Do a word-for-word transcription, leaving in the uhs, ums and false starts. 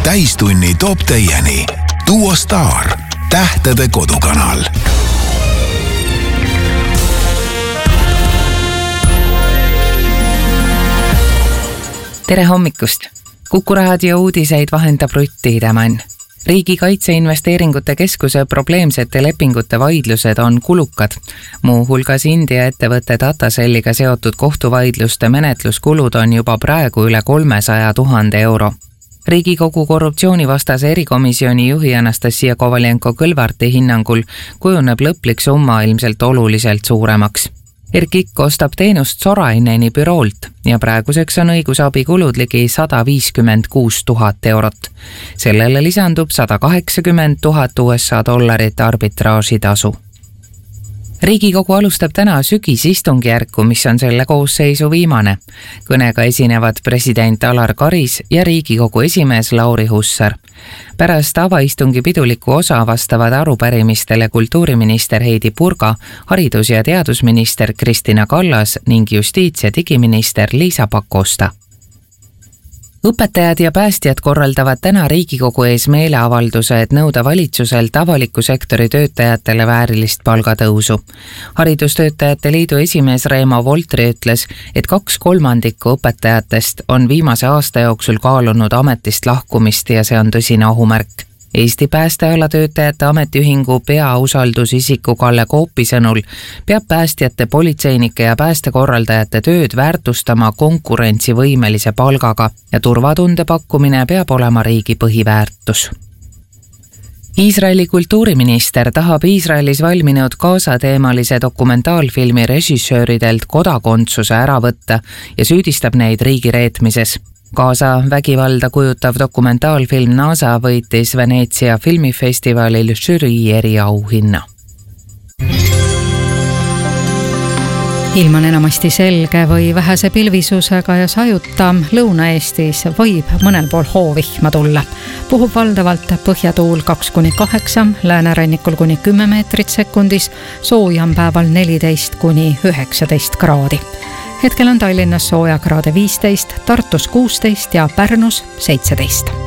täistunni toob teieni Duo Star, tähtede kodukanal. Tere hommikust! Kuku Raadio uudiseid vahendab Rutt Tiidemann. Riigi Kaitseinvesteeringute Keskuse probleemsete lepingute vaidlused on kulukad. Muu hulgas India ettevõtte Datacelliga seotud kohtuvaidluste menetluskulud on juba praegu üle kolmesaja tuhande euro. Riigikogu korruptsioonivastase erikomisjoni juhi Anastasia Kovalenko-Kõlvarti hinnangul kujuneb lõplik summa ilmselt oluliselt suuremaks. Erkik ostab teenust Soraineni büroolt ja praeguseks on õigusabikulud ligi sada viiskümmend kuus tuhat eurot. Sellele lisandub sada kaheksakümmend tuhat U S A dollarit arbitraažitasu. Riigikogu alustab täna sügisistungjärku, mis on selle koosseisu viimane. Kõnega esinevad president Alar Karis ja Riigikogu esimees Lauri Hussar. Pärast avaistungi piduliku osa vastavad arupärimistele kultuuriminister Heidi Purga, haridus- ja teadusminister Kristina Kallas ning justiits- ja digiminister Liisa Pakosta. Õpetajad ja päästjad korraldavad täna Riigikogu ees meeleavalduse, et nõuda valitsuselt avaliku sektori töötajatele väärilist palgatõusu. Haridustöötajate liidu esimees Reemo Voltri ütles, et kaks kolmandikku õpetajatest on viimase aasta jooksul kaalunud ametist lahkumist ja see on tõsine ohumärk. Eesti päästealatöötajate ametiühingu peausaldusisiku Kalle Koopi sõnul peab päästjate, politseinike ja päästekorraldajate tööd väärtustama konkurentsivõimelise palgaga ja turvatunde pakkumine peab olema riigi põhiväärtus. Iisraeli kultuuriminister tahab Iisraelis valminud Gaza-teemalise dokumentaalfilmi režissööridelt kodakondsuse ära võtta ja süüdistab neid riigireetmises. Gaza vägivalda kujutav dokumentaalfilm NASA võitis Veneetsia filmifestivalil žürii eriauhinna. Ilm on enamasti selge või vähese pilvisusega ja sajuta. Lõuna-Eestis võib mõnel pool hoovihma tulla. Puhub valdavalt põhjatuul kaks kuni kaheksa, läänerannikul kuni kümme meetrit sekundis, soojam päeval neliteist kuni üheksateist kraadi. Hetkel on Tallinnas soojakraade viisteist, Tartus kuusteist ja Pärnus seitseteist.